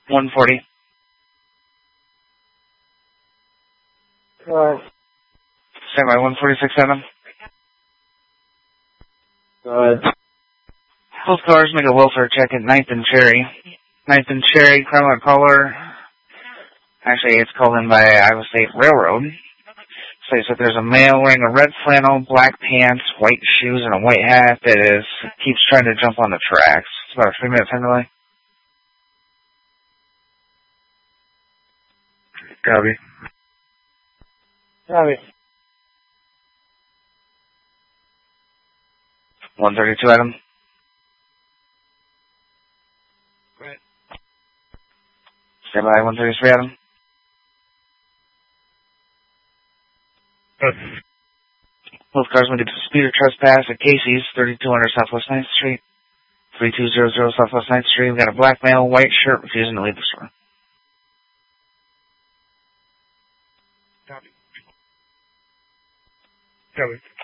140. Stand by 146.7. Go ahead. Both cars make a welfare check at 9th and Cherry. 9th and Cherry, Cromwell caller. Actually, it's called in by Iowa State Railroad. Says that there's a male wearing a red flannel, black pants, white shoes, and a white hat that keeps trying to jump on the tracks. It's about a 3-minute time delay. Copy. Copy. 132, Adam. Right. Stand by 133, Adam. Good. Both cars make a speeder trespass at Casey's, 3200 Southwest 9th Street. 3200 Southwest 9th Street. We've got a black male, white shirt, refusing to leave the store. Copy. Copy.